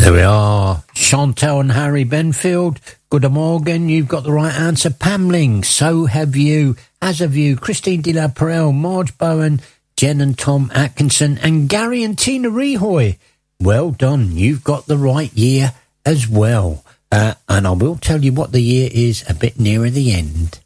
There we are. Chantal and Harry Benfield. Good morning. You've got the right answer. Pamling. So have you. As have you. Christine de la Perelle, Marge Bowen, Jen and Tom Atkinson, and Gary and Tina Rehoy. Well done. You've got the right year as well. And I will tell you what the year is a bit nearer the end.